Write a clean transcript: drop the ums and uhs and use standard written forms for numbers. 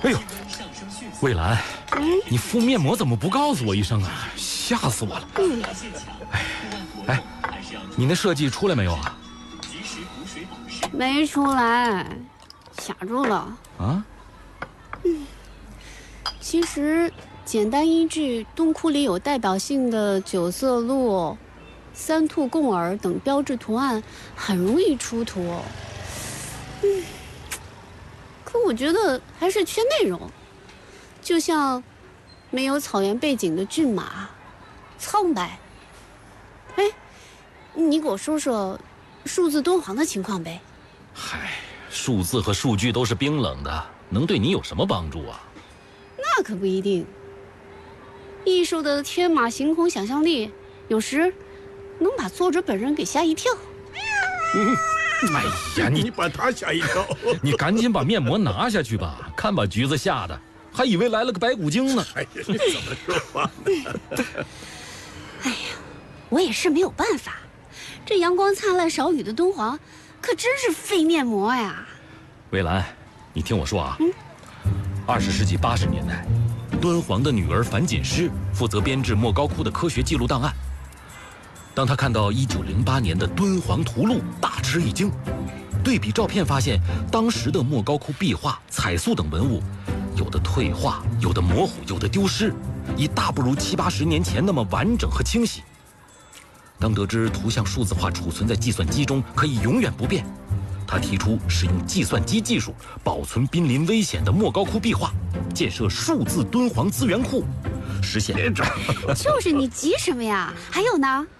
哎呦，蔚蓝，你敷面膜怎么不告诉我一声啊？吓死我了！哎，你那设计出来没有啊？ 没出来，卡住了。 啊？ 其实简单一句洞窟里有代表性的九色鹿、三兔共耳等标志图案，很容易出图。可我觉得还是缺内容，就像没有草原背景的骏马，苍白。哎，你给我说说数字敦煌的情况呗。 嗨，数字和数据都是冰冷的，能对你有什么帮助啊？ 那可不一定。艺术的天马行空想象力，有时能把作者本人给吓一跳。 哎呀，你把他吓一跳！ 你赶紧把面膜拿下去吧，看把橘子吓的，还以为来了个白骨精呢。 哎呀，你怎么说话呢？ 哎呀，我也是没有办法，这阳光灿烂少雨的敦煌，可真是费面膜呀。 蔚蓝，你听我说啊，20世纪80年代，敦煌的女儿樊锦诗负责编制莫高窟的科学记录档案。当他看到1908年的敦煌图录，大吃一惊。对比照片发现，当时的莫高窟壁画、彩塑等文物，有的退化，有的模糊，有的丢失，已大不如70、80年前那么完整和清晰。当得知图像数字化储存在计算机中可以永远不变，他提出使用计算机技术保存濒临危险的莫高窟壁画，建设数字敦煌资源库，实现。 就是你急什么呀？还有呢？